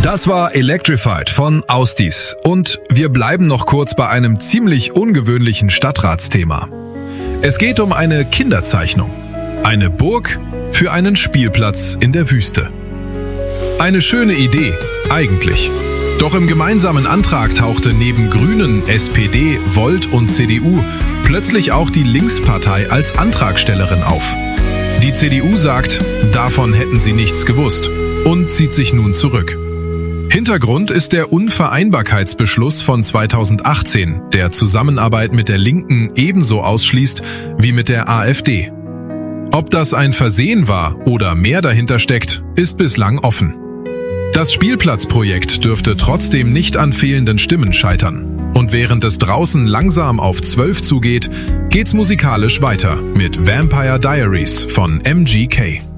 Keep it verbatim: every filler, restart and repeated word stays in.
Das war Electrified von Austis und wir bleiben noch kurz bei einem ziemlich ungewöhnlichen Stadtratsthema. Es geht um eine Kinderzeichnung. Eine Burg für einen Spielplatz in der Wüste. Eine schöne Idee, eigentlich. Doch im gemeinsamen Antrag tauchte neben Grünen, S P D, Volt und C D U plötzlich auch die Linkspartei als Antragstellerin auf. Die C D U sagt, davon hätten sie nichts gewusst und zieht sich nun zurück. Hintergrund ist der Unvereinbarkeitsbeschluss von zweitausendachtzehn, der Zusammenarbeit mit der Linken ebenso ausschließt wie mit der AfD. Ob das ein Versehen war oder mehr dahinter steckt, ist bislang offen. Das Spielplatzprojekt dürfte trotzdem nicht an fehlenden Stimmen scheitern. Und während es draußen langsam auf zwölf zugeht, geht's musikalisch weiter mit Vampire Diaries von M G K.